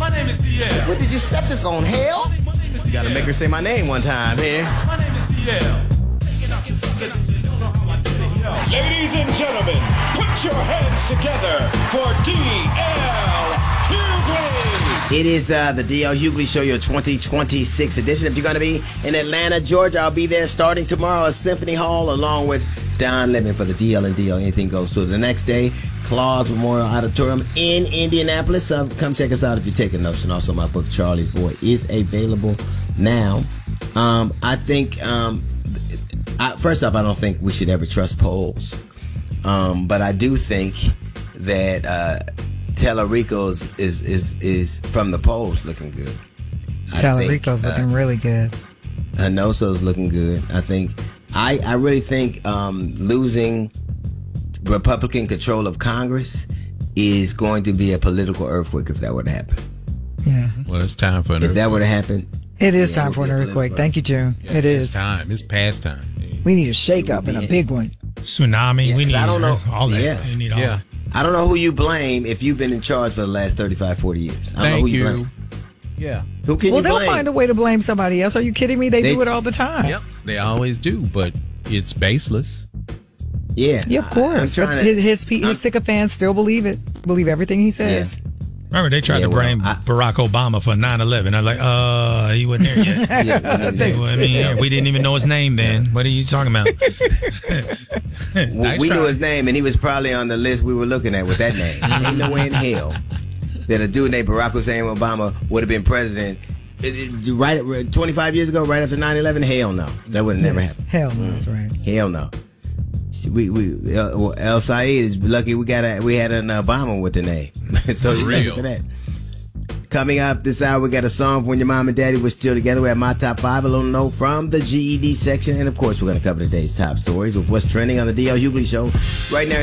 My name is DL. What did you set this on, hell? You gotta make her say my name one time here. My name is DL. Ladies and gentlemen, put your hands together for D.L. Hughley. It is the D.L. Hughley Show, your 2026 edition. If you're going to be in Atlanta, Georgia, I'll be there starting tomorrow at Symphony Hall along with Don Lemon for the D.L. and D.L. Anything Goes. So the next day, Claus Memorial Auditorium in Indianapolis. Come check us out if you're taking notes. And also my book, Charlie's Boy, is available now. I think... first off, I don't think we should ever trust polls. But I do think that Tellerico's is from the polls looking good. Tellerico's looking really good. Hanoso's looking good. I really think losing Republican control of Congress is going to be a political earthquake if that were to happen. Yeah. Well, it's time for an earthquake. If that were to happen. It is time for an earthquake. Thank you, June. Yeah, it is. It's time. It's past time. We need a shake-up and a big one. Tsunami. Yeah, we need I don't know. all that. Yeah. We need all that. I don't know who you blame if you've been in charge for the last 35, 40 years. I don't know who you blame. Yeah. Who can you blame? They'll find a way to blame somebody else. Are you kidding me? They do it all the time. Yep. They always do, but it's baseless. Yeah. Yeah, of course. But his sycophants still believe it. Believe everything he says. Yeah. Remember, they tried to blame Barack Obama for 9/11. I was like, he wasn't there yet. We didn't even know his name then. What are you talking about? We knew his name, and he was probably on the list we were looking at with that name. Ain't no way in hell that a dude named Barack Hussein Obama would have been president right 25 years ago, right after 9/11. Hell no, that would have never happened. Hell no, that's right. Hell no. El Said is lucky we had an Obama with the name. So he's lucky for that. Coming up this hour, we got a song from When Your Mom and Daddy Were Still Together. We have my top 5, a little note from the GED section, and of course we're going to cover today's top stories of what's trending on the D.L. Hughley Show right now.